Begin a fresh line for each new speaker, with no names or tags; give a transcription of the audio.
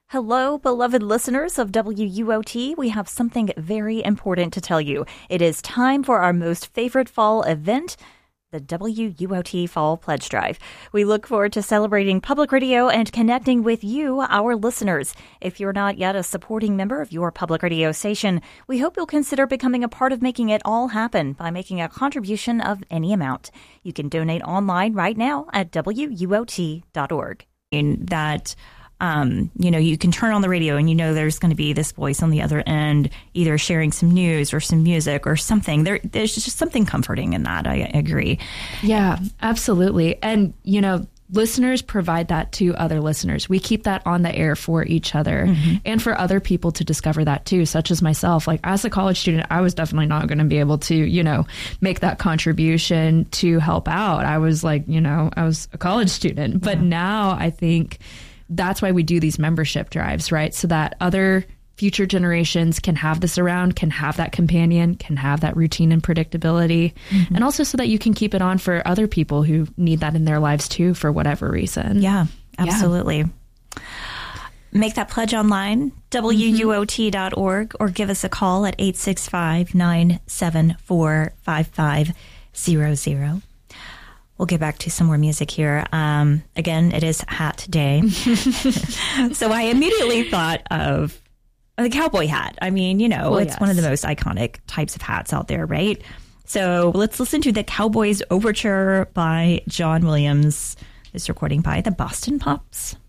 Hello, beloved listeners of WUOT. We have something very important to tell you. It is time for our most favorite fall event, the WUOT Fall Pledge Drive. We look forward to celebrating public radio and connecting with you, our listeners. If you're not yet a supporting member of your public radio station, we hope you'll consider becoming a part of making it all happen by making a contribution of any amount. You can donate online right now at WUOT.org. You can turn on the radio and there's going to be this voice on the other end, either sharing some news or some music or something. There's just something comforting in that. I agree.
Yeah, absolutely. And, listeners provide that to other listeners. We keep that on the air for each other and for other people to discover that too, such as myself. Like as a college student, I was definitely not going to be able to, make that contribution to help out. I was I was a college student, but now I think that's why we do these membership drives, right? So that other future generations can have this around, can have that companion, can have that routine and predictability. And also so that you can keep it on for other people who need that in their lives too, for whatever reason.
Yeah, absolutely. Yeah. Make that pledge online, WUOT.org, or give us a call at 865-974-5500. We'll get back to some more music here. Again, it is Hat Day. So I immediately thought of the cowboy hat. I mean, it's one of the most iconic types of hats out there, right? So let's listen to the Cowboys Overture by John Williams. This recording by the Boston Pops.